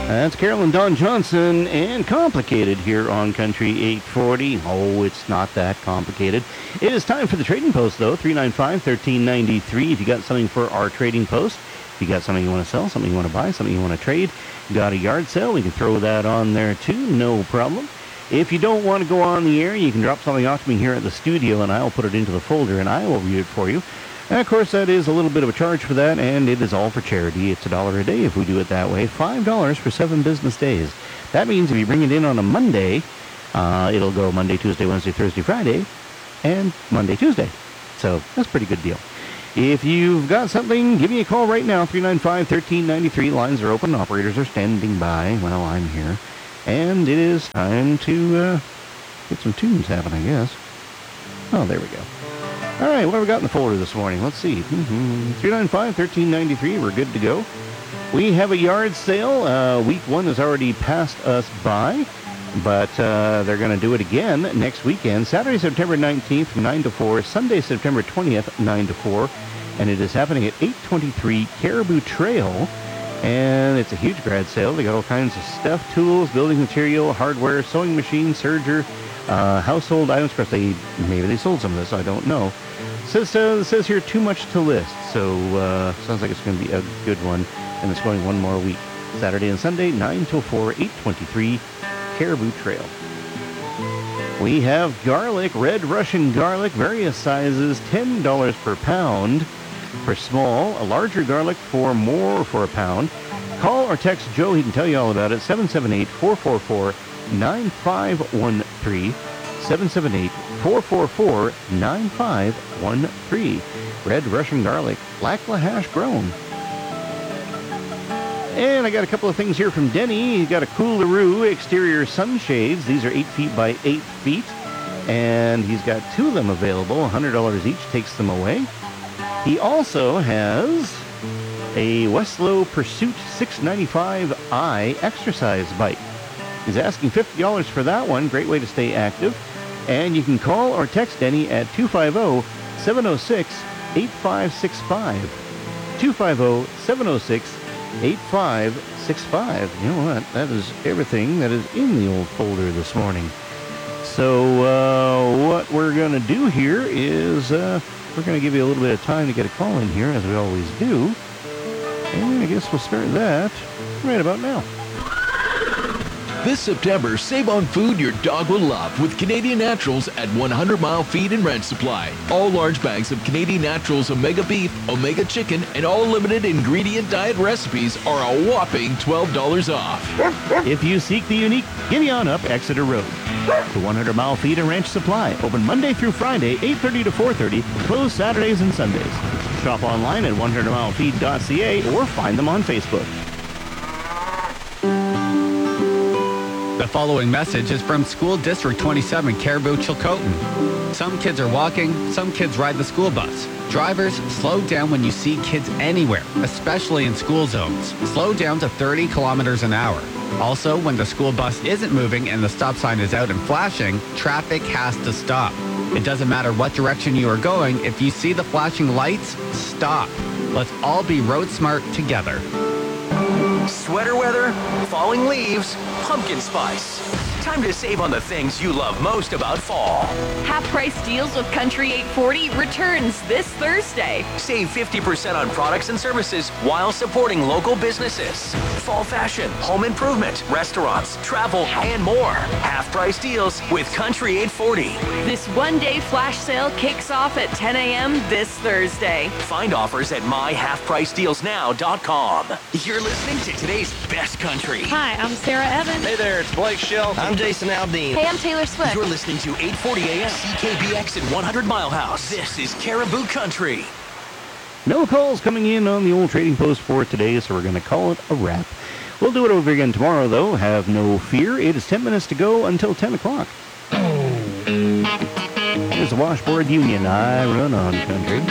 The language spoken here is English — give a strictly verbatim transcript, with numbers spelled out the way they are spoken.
That's Carolyn Don Johnson and Complicated here on Country eight forty. Oh, it's not that complicated. It is time for the Trading Post, though, three nine five, one three nine three. If you got something for our Trading Post, if you got something you want to sell, something you want to buy, something you want to trade, got a yard sale, we can throw that on there, too. No problem. If you don't want to go on the air, you can drop something off to me here at the studio, and I'll put it into the folder, and I will review it for you. And, of course, that is a little bit of a charge for that, and it is all for charity. It's a dollar a day if we do it that way. Five dollars for seven business days. That means if you bring it in on a Monday, uh, it'll go Monday, Tuesday, Wednesday, Thursday, Friday, and Monday, Tuesday. So that's a pretty good deal. If you've got something, give me a call right now, three nine five, one three nine three. Lines are open. Operators are standing by while I'm here. And it is time to uh, get some tunes happening, I guess. Oh, there we go. All right, what have we got in the folder this morning? Let's see. Mm-hmm. three nine five, one three nine three. We're good to go. We have a yard sale. Uh, week one has already passed us by, but uh, they're going to do it again next weekend. Saturday, September nineteenth, from nine to four. Sunday, September twentieth, nine to four. And it is happening at eight twenty-three Caribou Trail. And it's a huge grad sale. They got all kinds of stuff, tools, building material, hardware, sewing machine, serger, uh, household items. Of course, they, maybe they sold some of this. I don't know. It says, uh, it says here too much to list. So uh, sounds like it's going to be a good one. And it's going one more week. Saturday and Sunday, nine till four, eight twenty-three Caribou Trail. We have garlic, red Russian garlic, various sizes, ten dollars per pound. For small, a larger garlic for more for a pound. Call or text Joe. He can tell you all about it. seven seven eight, four four four, nine five one three. seven seven eight, four four four, nine five one three. Red Russian garlic, Black Lahash grown. And I got a couple of things here from Denny. He's got a Coolaroo exterior sunshades. These are eight feet by eight feet. And he's got two of them available. one hundred dollars each takes them away. He also has a Westlow Pursuit six ninety-five i exercise bike. He's asking fifty dollars for that one. Great way to stay active. And you can call or text Denny at two five zero, seven zero six, eight five six five. two five zero, seven zero six, eight five six five. You know what? That is everything that is in the old folder this morning. So uh, what we're going to do here is... Uh, We're going to give you a little bit of time to get a call in here, as we always do. And I guess we'll start that right about now. This September, save on food your dog will love with Canadian Naturals at one hundred mile Feed and Ranch Supply. All large bags of Canadian Naturals Omega Beef, Omega Chicken, and all limited ingredient diet recipes are a whopping twelve dollars off. If you seek the unique, giddy on up Exeter Road. The one hundred mile Feed and Ranch Supply, open Monday through Friday, eight thirty to four thirty, closed Saturdays and Sundays. Shop online at one hundred mile feed dot c a or find them on Facebook. The following message is from School District twenty-seven, Caribou Chilcotin. Some kids are walking, some kids ride the school bus. Drivers, slow down when you see kids anywhere, especially in school zones. Slow down to thirty kilometers an hour. Also, when the school bus isn't moving and the stop sign is out and flashing, traffic has to stop. It doesn't matter what direction you are going, if you see the flashing lights, stop. Let's all be road smart together. Sweater weather, falling leaves, pumpkin spice. Time to save on the things you love most about fall. Half-price deals with Country eight forty returns this Thursday. Save fifty percent on products and services while supporting local businesses. Fall fashion, home improvement, restaurants, travel, and more. Half-price deals with Country eight forty. This one-day flash sale kicks off at ten a.m. this Thursday. Find offers at my half price deals now dot com. You're listening to today's best country. Hi, I'm Sarah Evans. Hey there, it's Blake Shelton. I'm Jason Aldean. Hey, I'm Taylor Swift. You're listening to eight forty A M C K B X at one hundred Mile House. This is Caribou Country. No calls coming in on the old Trading Post for today, so we're going to call it a wrap. We'll do it over again tomorrow, though. Have no fear. It is ten minutes to go until ten o'clock. Here's the Washboard Union. I run on country.